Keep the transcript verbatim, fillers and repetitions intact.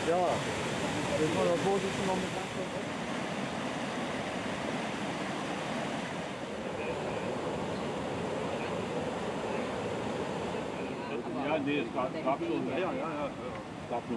Ja, jetzt mal der Vorsitzende noch mit rein. Ja, nee, es gab, gab schon. Ja, ja, ja. Es gab